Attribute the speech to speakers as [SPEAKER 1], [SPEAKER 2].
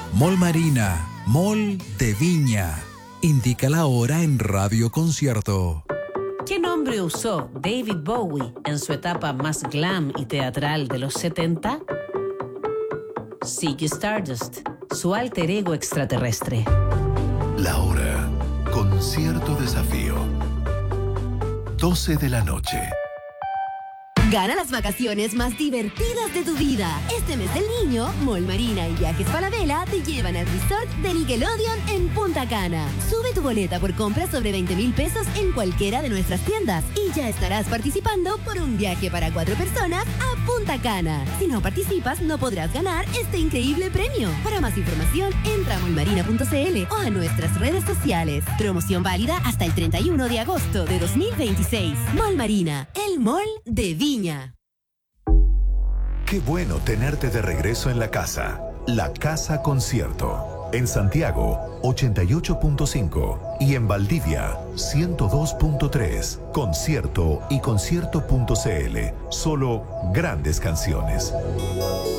[SPEAKER 1] Mall Marina, Mall de Viña. Indica la hora en Radio Concierto.
[SPEAKER 2] ¿Qué nombre usó David Bowie en su etapa más glam y teatral de los 70? Ziggy Stardust, su alter ego extraterrestre.
[SPEAKER 3] La hora. Concierto Desafío. 12 de la noche.
[SPEAKER 4] Gana las vacaciones más divertidas de tu vida. Este mes del niño, Mall Marina y Viajes Falabella te llevan al resort de Nickelodeon en Punta Cana. Sube tu boleta por compras sobre 20,000 pesos en cualquiera de nuestras tiendas y ya estarás participando por un viaje para 4 personas a Punta Cana. Si no participas, no podrás ganar este increíble premio. Para más información, entra a mallmarina.cl o a nuestras redes sociales. Promoción válida hasta el 31 de agosto de 2026. Mall Marina, el mall de Viña.
[SPEAKER 3] Qué bueno tenerte de regreso en la casa. La Casa Concierto. En Santiago, 88.5. Y en Valdivia, 102.3. Concierto y concierto.cl. Solo grandes canciones.